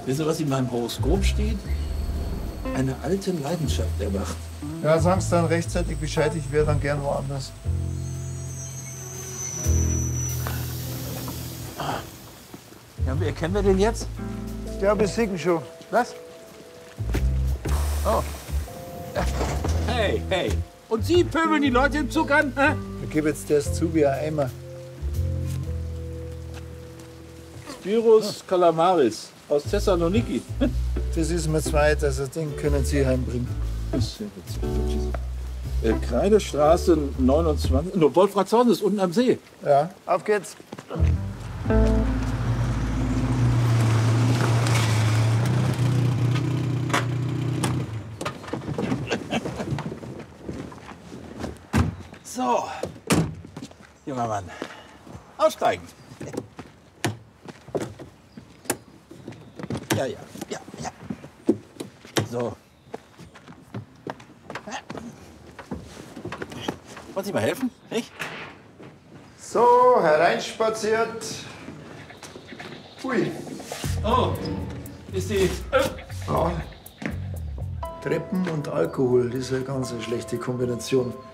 Wissen Sie, was in meinem Horoskop steht? Eine alte Leidenschaft erwacht. Ja, sagen Sie dann rechtzeitig Bescheid, ich wäre dann gern woanders. Ja, wer kennen wir den jetzt? Ja, besiegen schon. Was? Oh. Hey, hey. Und Sie pöbeln die Leute im Zug an? Hä? Ich gebe jetzt das zu wie ein Eimer. Spiros Kalamaris aus Thessaloniki. Das ist mir zweit, also den können Sie heimbringen. Das ist ja witzig. Kreidestraße 29. No, Wolfratshausen ist unten am See. Ja, auf geht's. So, junger Mann, aussteigen. Ja, ja, ja, ja. So. Wollen Sie mal helfen? Nicht? So, hereinspaziert. Ui. Oh, ist die... Ja. Treppen und Alkohol, das ist eine ganz schlechte Kombination.